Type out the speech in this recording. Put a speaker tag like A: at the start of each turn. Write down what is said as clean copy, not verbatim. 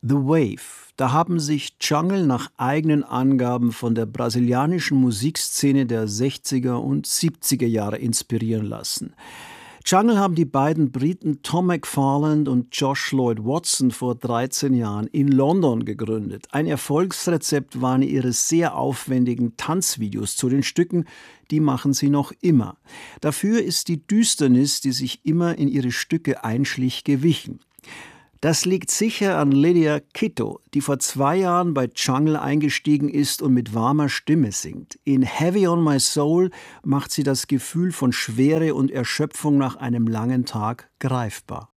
A: The Wave. Da haben sich Jungle nach eigenen Angaben von der brasilianischen Musikszene der 60er und 70er Jahre inspirieren lassen. Jungle haben die beiden Briten Tom McFarland und Josh Lloyd Watson vor 13 Jahren in London gegründet. Ein Erfolgsrezept waren ihre sehr aufwendigen Tanzvideos zu den Stücken, die machen sie noch immer. Dafür ist die Düsternis, die sich immer in ihre Stücke einschlich, gewichen. Das liegt sicher an Lydia Kitto, die vor 2 Jahren bei Jungle eingestiegen ist und mit warmer Stimme singt. In Heavy on My Soul macht sie das Gefühl von Schwere und Erschöpfung nach einem langen Tag greifbar.